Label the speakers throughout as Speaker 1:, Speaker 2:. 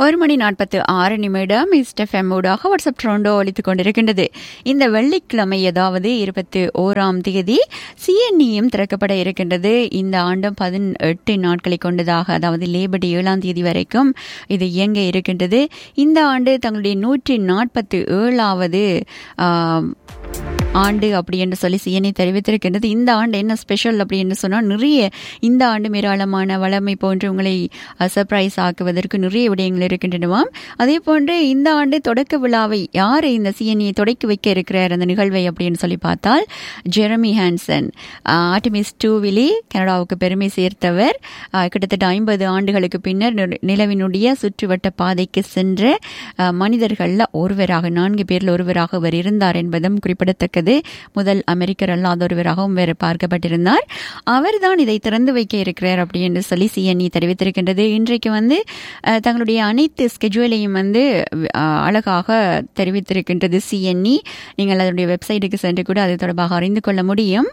Speaker 1: 1:46 இஸ்டெஃப்எம் ஊடாக வாட்ஸ்அப் ட்ரோண்டோ ஒலித்துக் கொண்டிருக்கின்றது. இந்த வெள்ளிக்கிழமை, அதாவது 21 சிஎன்இயும் திறக்கப்பட இருக்கின்றது. இந்த ஆண்டும் 18 நாட்களை கொண்டதாக, அதாவது லேபர் டே 7 வரைக்கும் இது இயங்க இருக்கின்றது. இந்த ஆண்டு தங்களுடைய 147வது ஆண்டு அப்படி என்று சொல்லி சிஎன்இ தெரிவித்திருக்கின்றது. இந்த ஆண்டு என்ன ஸ்பெஷல் அப்படி என்று சொன்னால், நிறைய இந்த ஆண்டு ஏராளமான வளமை போன்று உங்களை சர்ப்ரைஸ் ஆக்குவதற்கு நிறைய விடயங்கள் இருக்கின்றனவாம். அதே போன்று இந்த ஆண்டு தொடக்க விழாவை யார் இந்த சிஎன்இயை தொடக்கி வைக்க இருக்கிறார் அந்த நிகழ்வை அப்படின்னு சொல்லி பார்த்தால், ஜெரமி ஹான்சன். ஆர்டெமிஸ் 2 கனடாவுக்கு பெருமை சேர்த்தவர். கிட்டத்தட்ட 50 ஆண்டுகளுக்கு பின்னர் நிலவினுடைய சுற்றுவட்ட பாதைக்கு சென்ற மனிதர்கள் ஒருவராக, 4 பேரில் ஒருவராக அவர் இருந்தார் என்பதும் குறிப்பிடத்தக்கது. முதல் அமெரிக்கர் அல்லாத ஒருவராகவும் வேறு பார்க்கப்பட்டிருந்தார். அவர்தான் இதை திறந்து வைக்க இருக்கிறார் அப்படி என்று சொல்லி சிஎன்இ தெரிவித்திருக்கின்றது. இன்றைக்கு தங்களுடைய அனைத்து ஸ்கெட்யூலையும் அழகாக தெரிவித்திருக்கின்றது சிஎன்இ. நீங்கள் அதனுடைய வெப்சைட்டுக்கு சென்று கூட அது தொடர்பாக அறிந்து கொள்ள முடியும்.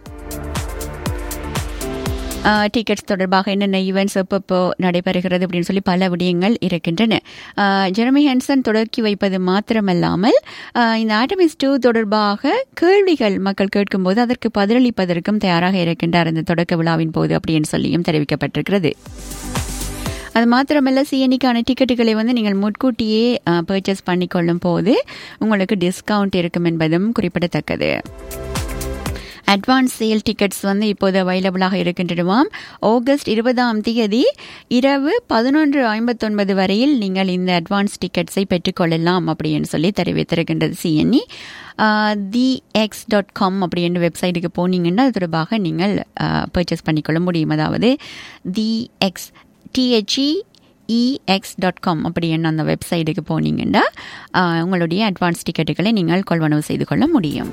Speaker 1: டிக்கெட்ஸ் தொடர்பாக என்னென்ன ஈவெண்ட்ஸ் எப்பப்போ நடைபெறுகிறது அப்படின்னு சொல்லி பல விடயங்கள் இருக்கின்றன. ஜெரமி ஹான்சன் தொடக்கி வைப்பது மாத்திரமல்லாமல், இந்த ஆர்டெமிஸ் 2 தொடர்பாக கேள்விகள் மக்கள் கேட்கும்போது அதற்கு பதிலளிப்பதற்கும் தயாராக இருக்கின்றார் இந்த தொடக்க விழாவின் போது அப்படின்னு சொல்லியும் தெரிவிக்கப்பட்டிருக்கிறது. அது மாத்திரமல்ல, சிஎன்இக்கான டிக்கெட்டுகளை நீங்கள் முன்கூட்டியே பர்ச்சேஸ் பண்ணிக்கொள்ளும் போது உங்களுக்கு டிஸ்கவுண்ட் இருக்கும் என்பதும் குறிப்பிடத்தக்கது. அட்வான்ஸ் சேல் டிக்கெட்ஸ் இப்போது அவைலபிளாக இருக்கின்றனவாம். ஆகஸ்ட் 20 இரவு 11:59 வரையில் நீங்கள் இந்த அட்வான்ஸ் டிக்கெட்ஸை பெற்றுக்கொள்ளலாம் அப்படின்னு சொல்லி தெரிவித்திருக்கின்றது சிஎன்இ. thex.com அப்படின்ற வெப்சைட்டுக்கு போனீங்கன்னா அது தொடர்பாக நீங்கள் பர்ச்சேஸ் பண்ணிக்கொள்ள முடியும். அதாவது thex.com அப்படின்னு அந்த வெப்சைட்டுக்கு போனீங்கன்னா உங்களுடைய அட்வான்ஸ் டிக்கெட்டுகளை நீங்கள் கொள்வனவு செய்து கொள்ள முடியும்.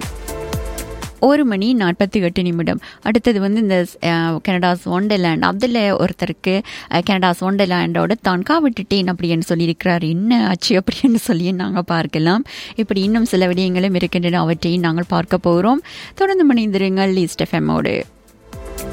Speaker 1: 1:48. அடுத்தது இந்த கனடாஸ் ஒண்டர்லேண்ட், அதில் ஒருத்தருக்கு கனடாஸ் ஒண்டர்லேண்டோட தான்கா விட்டுட்டேன் அப்படின்னு சொல்லியிருக்கிறார். என்ன ஆச்சு அப்படின்னு சொல்லி நாங்கள் பார்க்கலாம். இப்படி இன்னும் சில விடயங்களும் இருக்கின்றன, அவற்றையும் நாங்கள் பார்க்க போகிறோம். தொடர்ந்து மணிந்திருங்கள் இஸ்டெஃப்எம்மோடு.